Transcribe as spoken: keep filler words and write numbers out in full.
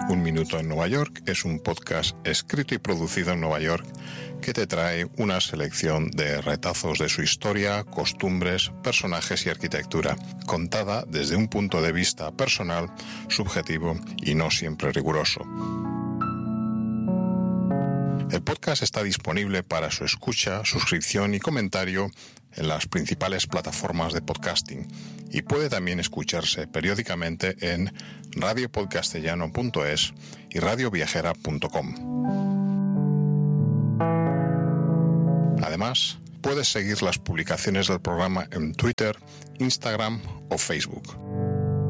Un Minuto en Nueva York es un podcast escrito y producido en Nueva York que te trae una selección de retazos de su historia, costumbres, personajes y arquitectura, contada desde un punto de vista personal, subjetivo y no siempre riguroso. El podcast está disponible para su escucha, suscripción y comentario en las principales plataformas de podcasting y puede también escucharse periódicamente en radio podcastellano punto es y radio viajera punto com. Además, puedes seguir las publicaciones del programa en Twitter, Instagram o Facebook.